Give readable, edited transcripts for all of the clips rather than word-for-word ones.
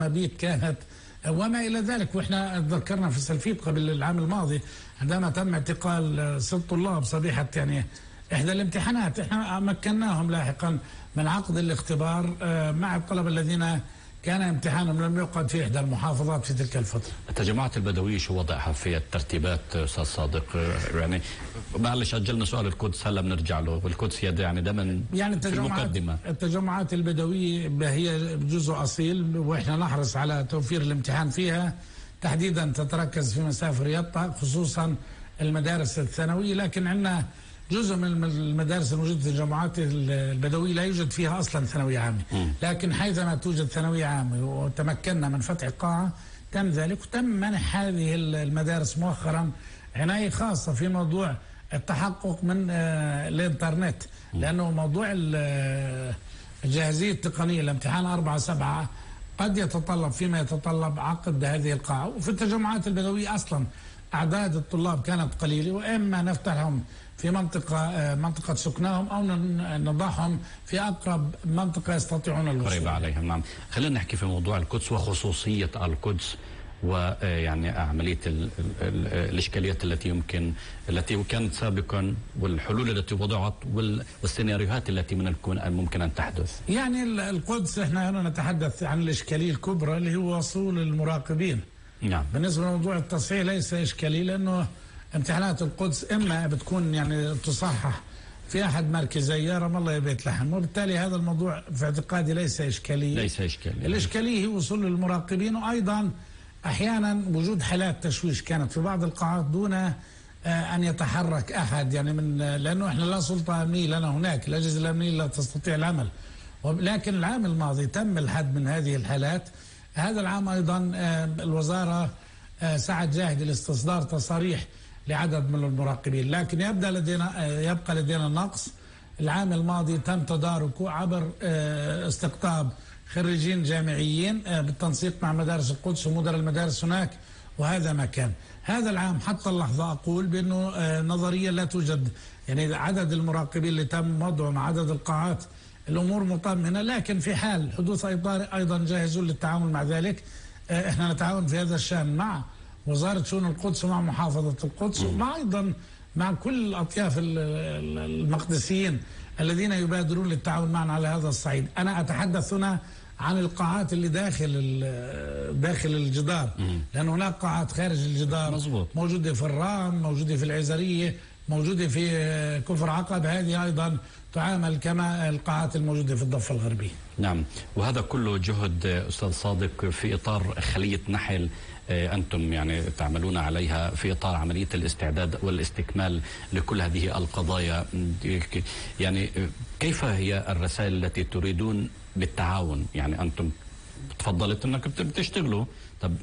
مبيت كانت وما إلى ذلك. وإحنا ذكرنا في سلفيت قبل العام الماضي عندما تم اعتقال 6 طلاب صبيحة يعني إحدى الامتحانات، إحنا مكناهم لاحقا من عقد الاختبار مع الطلبة الذين كان امتحانهم لم يعقد في إحدى المحافظات في تلك الفترة. التجمعات البدوية شو وضعها في الترتيبات أستاذ صادق؟ يعني معلش أجلنا سؤال القدس هلا بنرجع له، والقدس يعني دائما يعني في المقدمة. التجمعات البدوية هي جزء أصيل، وإحنا نحرص على توفير الامتحان فيها، تحديدا تتركز في مسافة يطا خصوصا المدارس الثانوية، لكن عندنا جزء من المدارس الموجودة في الجامعات البدوية لا يوجد فيها أصلا ثانوية عامة، لكن حيثما توجد ثانوية عامة وتمكنا من فتح قاعة تم ذلك، وتم منح هذه المدارس مؤخرا عناية خاصة في موضوع التحقق من الإنترنت، لأنه موضوع الجاهزية التقنية الامتحان 4/7 قد يتطلب فيما يتطلب عقد هذه القاعة. وفي التجمعات البدوية أصلا أعداد الطلاب كانت قليلة، وإما نفتحهم في منطقة سكناهم أو نضعهم في أقرب منطقة يستطيعون الوصول قريبة عليهم. نعم، خلينا نحكي في موضوع القدس وخصوصية القدس، ويعني عملية الإشكاليات التي كانت سابقا، والحلول التي وضعت، والسيناريوهات التي من الممكن أن تحدث. يعني القدس احنا هنا نتحدث عن الإشكالية الكبرى اللي هو وصول المراقبين. نعم. بالنسبة لموضوع التصحيح ليس إشكالي، لأنه امتحانات القدس إما بتكون يعني تصحح في أحد مركزي رام الله يا بيت لحم، وبالتالي هذا الموضوع في اعتقادي ليس إشكالي. الإشكالية هي وصول المراقبين، وأيضا أحيانا وجود حالات تشويش كانت في بعض القاعات دون أن يتحرك أحد، يعني لأنه إحنا لا سلطة أمنية لنا هناك، الأجهزة الأمنية لا تستطيع العمل. لكن العام الماضي تم الحد من هذه الحالات. هذا العام أيضا الوزارة سعت جاهد لاستصدار تصاريح لعدد من المراقبين، لكن يبقى لدينا نقص. العام الماضي تم تداركه عبر استقطاب خريجين جامعيين بالتنسيق مع مدارس القدس ومدراء المدارس هناك، وهذا ما كان. هذا العام حتى اللحظة أقول بأنه نظريا لا توجد يعني عدد المراقبين اللي تم وضعه مع عدد القاعات، الأمور مطمئنة، لكن في حال حدوث أي طارئ أيضا جاهزون للتعامل مع ذلك. احنا نتعاون في هذا الشأن مع وزارة شؤون القدس ومع محافظة القدس ومع أيضا مع كل الأطياف المقدسيين الذين يبادرون للتعاون معنا على هذا الصعيد. أنا أتحدث هنا عن القاعات اللي داخل الجدار، لأن هناك قاعات خارج الجدار. مزبوط. موجودة في الرام، موجودة في العزرية، موجودة في كفر عقب، هذه أيضا تعامل كما القاعات الموجودة في الضفة الغربية. نعم، وهذا كله جهد أستاذ صادق في إطار خلية نحل أنتم يعني تعملون عليها في إطار عملية الاستعداد والاستكمال لكل هذه القضايا. يعني كيف هي الرسائل التي تريدون بالتعاون؟ يعني أنتم تفضلت أنك بتشتغلوا، طب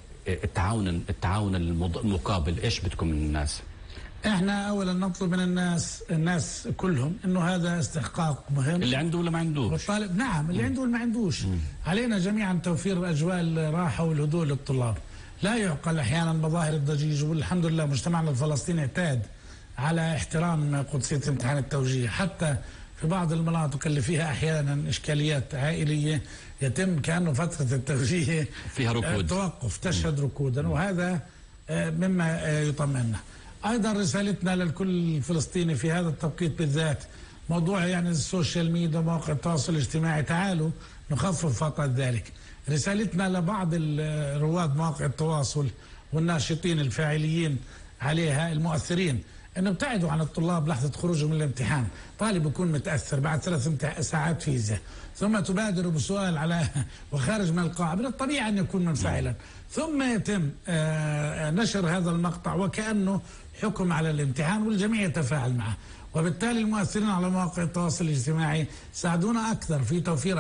التعاون المقابل إيش بدكم من الناس؟ احنا اولا نطلب من الناس كلهم انه هذا استحقاق مهم، اللي عنده ولا ما عندوش. والطالب نعم، اللي عنده ولا ما عندوش. علينا جميعا توفير اجواء الراحه والهدوء للطلاب. لا يعقل احيانا مظاهر الضجيج، والحمد لله مجتمعنا الفلسطيني اعتاد على احترام قدسيه امتحان التوجيه، حتى في بعض المناطق اللي فيها احيانا اشكاليات عائليه يتم كانه فتره التوجيه فيها ركود، توقف تشهد ركودا، وهذا مما يطمئننا. أيضا رسالتنا للكل فلسطيني في هذا التوقيت بالذات موضوع يعني السوشيال ميديا ومواقع التواصل الاجتماعي، تعالوا نخفف فقط ذلك. رسالتنا لبعض رواد مواقع التواصل والناشطين الفاعليين عليها المؤثرين انه ابتعدوا عن الطلاب لحظة خروجهم من الامتحان. طالب يكون متأثر بعد 3 ساعات فيزا، ثم تبادر بسؤال على وخارج من القاعة، من الطبيعي أن يكون منفعلا، ثم يتم نشر هذا المقطع وكأنه حكم على الامتحان والجميع يتفاعل معه. وبالتالي المؤثرين على مواقع التواصل الاجتماعي ساعدونا أكثر في توفير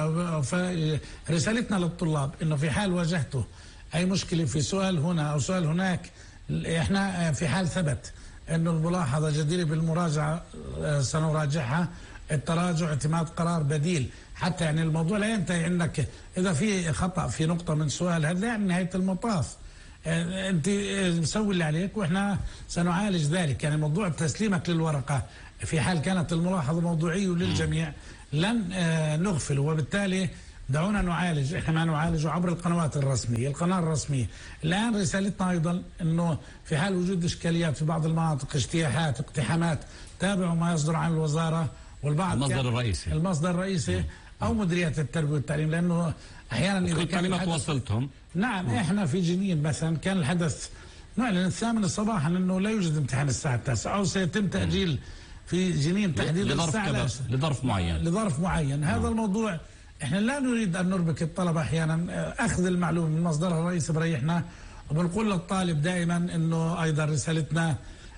رسالتنا للطلاب إنه في حال واجهته أي مشكلة في سؤال هنا أو سؤال هناك، إحنا في حال ثبت أنه الملاحظة جديرة بالمراجعة سنراجعها. التراجع اعتماد قرار بديل، حتى يعني الموضوع لا ينتهي عندك إذا في خطأ في نقطة من سؤال، هذا يعني نهاية المطاف. أنت مسوي اللي عليك وإحنا سنعالج ذلك. يعني موضوع تسليمك للورقة في حال كانت الملاحظة موضوعية للجميع لن نغفل، وبالتالي دعونا نعالج، احنا ما نعالجه عبر القنوات الرسمية. القناة الرسمية الآن رسالتنا أيضا أنه في حال وجود إشكاليات في بعض المناطق، اجتياحات، اقتحامات، تابعوا ما يصدر عن الوزارة والبعض المصدر الرئيسي أو مديريات التربية والتعليم، لأنه أحيانا إذا كان التعليمات وصلتهم. نعم. احنا في جنين مثلا كان الحدث نعلن 8 صباحا أنه لا يوجد امتحان الساعة 9 أو سيتم تأجيل في جنين تحديد الساعة لظرف معين. هذا الموضوع احنا لا نريد ان نربك الطلبه، احيانا اخذ المعلومه من مصدرها الرئيسي بريحنا، وبنقول للطالب دائما انه ايضا رسالتنا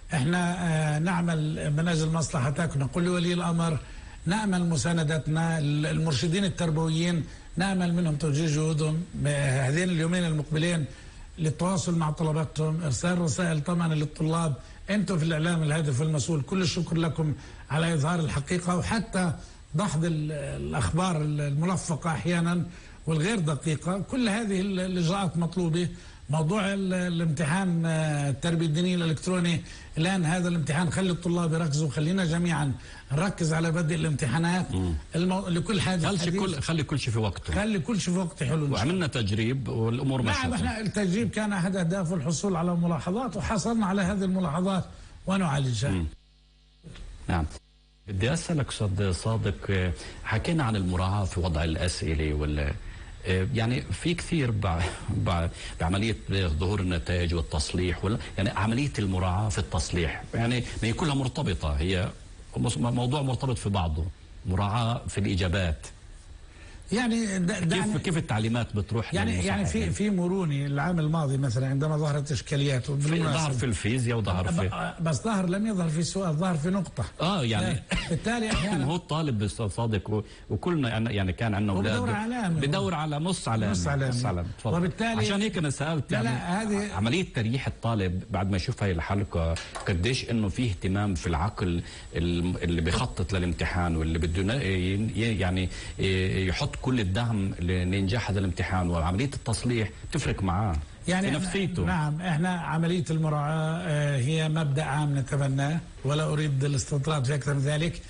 احنا نعمل من اجل مصلحتك، نقول لولي الامر نامل مساندتنا، المرشدين التربويين نامل منهم توجيه جهودهم هذين اليومين المقبلين للتواصل مع طلباتهم، ارسال رسائل طبعا للطلاب. انتم في الاعلام الهادف والمسؤول، كل الشكر لكم على اظهار الحقيقه وحتى دحض الأخبار الملفقة أحيانا والغير دقيقة. كل هذه الإجراءات مطلوبة. موضوع الامتحان التربية الدينية الإلكتروني الآن، هذا الامتحان خلي الطلاب يركزوا، خلينا جميعا نركز على بدء الامتحانات لكل حاجة. خلي كل شيء في وقته، خلي كل شيء في وقته. حلو. وعملنا تجريب والأمور ماشية. نعم، احنا التجريب كان أحد أهدافه الحصول على ملاحظات، وحصلنا على هذه الملاحظات ونعالجها. نعم. بدي أسألك أستاذ صادق، حكينا عن المراعاة في وضع الأسئلة يعني في كثير بعملية ظهور النتائج والتصليح يعني عملية المراعاة في التصليح، يعني ما هي كلها مرتبطة، هي موضوع مرتبط في بعضه، مراعاة في الإجابات. يعني كيف التعليمات بتروح يعني في مروني العام الماضي مثلا عندما ظهرت اشكاليات، ظهر في الفيزياء وظهر في بس لم يظهر في سؤال، ظهر في نقطه. يعني بالتالي احيانا هو الطالب استاذ صادق وكلنا يعني كان عندنا اولاد بدور على نص علامه. وبالتالي عشان هيك انا سالت يعني هذه عمليه تريح الطالب بعد ما يشوف هاي الحلقه، قديش انه في اهتمام في العقل اللي بيخطط للامتحان واللي بده يعني يحط كل الدعم لنجاح هذا الامتحان، وعملية التصليح تفرق معاه يعني في نفسيته. نعم، احنا عملية المراعاة هي مبدأ عام نتبناه، ولا أريد الاستطراد في أكثر من ذلك،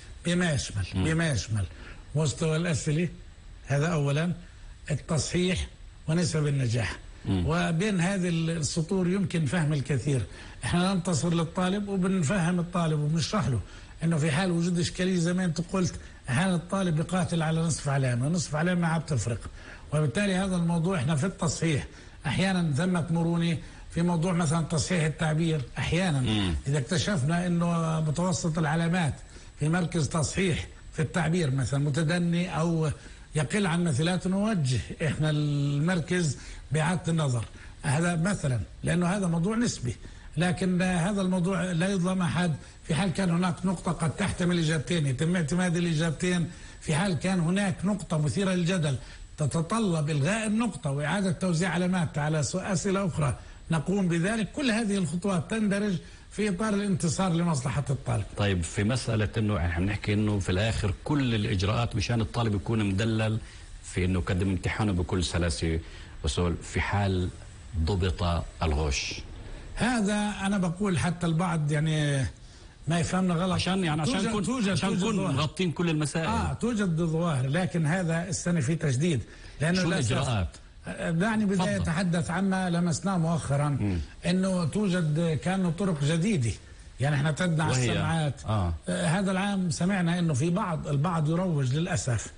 بما يشمل مستوى الأسئلة، هذا أولا، التصحيح ونسب النجاح. وبين هذه السطور يمكن فهم الكثير. احنا ننتصر للطالب وبنفهم الطالب وبنشرح له انه في حال وجود اشكاليه زي ما انت قلت، احيانا الطالب يقاتل على نصف علامه، نصف علامه ما بتفرق. وبالتالي هذا الموضوع احنا في التصحيح احيانا ثمة مرونه في موضوع مثلا تصحيح التعبير. احيانا اذا اكتشفنا انه متوسط العلامات في مركز تصحيح في التعبير مثلا متدني او يقل عن مثلاته، نوجه احنا المركز باعاده النظر، هذا مثلا، لانه هذا موضوع نسبي. لكن هذا الموضوع لا يظلم احد. في حال كان هناك نقطة قد تحتمل إجابتين يتم اعتماد الإجابتين. في حال كان هناك نقطة مثيرة للجدل تتطلب إلغاء النقطة وإعادة توزيع علامات على أسئلة أخرى نقوم بذلك. كل هذه الخطوات تندرج في إطار الانتصار لمصلحة الطالب. طيب في مسألة إنه احنا بنحكي إنه في الآخر كل الإجراءات مشان الطالب يكون مدلل في إنه يقدم امتحانه بكل سلاسة وسهولة، في حال ضبط الغش. هذا أنا بقول حتى البعض يعني ما يفهمنا غلط، عشان نكون مغطين كل المسائل. توجد ظواهر، لكن هذا السنة في تجديد. لأنه شو الإجراءات؟ دعني بداية أتحدث عما لمسناه مؤخرا، أنه توجد كأنه طرق جديدة. يعني احنا اعتدنا على السماعات. هذا العام سمعنا أنه في البعض يروج للأسف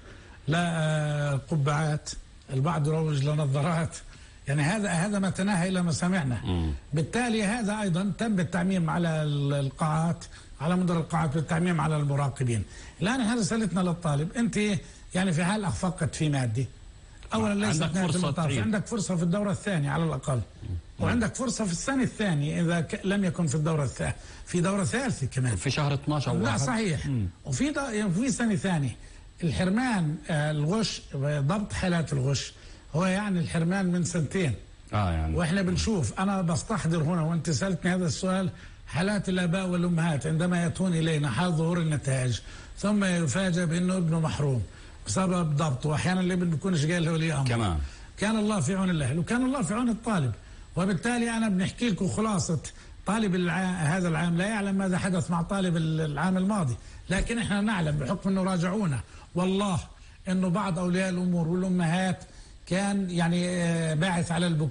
لقبعات، البعض يروج لنظارات. يعني هذا ما تناهى إلى ما سمعنا. بالتالي هذا أيضا تم بالتعميم على القاعات، على مدر القاعات، بالتعميم على المراقبين. الآن احنا رسالتنا للطالب، أنت يعني في حال أخفقت في مادة، أولا ليست نهاية المطاف، عندك فرصة في الدورة الثانية على الأقل، وعندك فرصة في السنة الثانية إذا لم يكن في الدورة الثانية، في دورة ثالثة كمان في شهر 12 لا صحيح. وفي سنة ثانية. الحرمان الغش، ضبط حالات الغش هو يعني الحرمان من سنتين. يعني واحنا بنشوف، انا بستحضر هنا وانت سألتني هذا السؤال، حالات الاباء والامهات عندما ياتون الينا حال ظهور النتائج ثم يفاجأ بانه ابنه محروم بسبب ضبط، واحيانا الابن بيكونش جاي لولي امر كمان. كان الله في عون الاهل وكان الله في عون الطالب. وبالتالي انا بنحكي لكم خلاصه، طالب هذا العام لا يعلم ماذا حدث مع طالب العام الماضي، لكن احنا نعلم بحكم انه راجعونا. والله انه بعض اولياء الامور والامهات كان يعني باعث على البكاء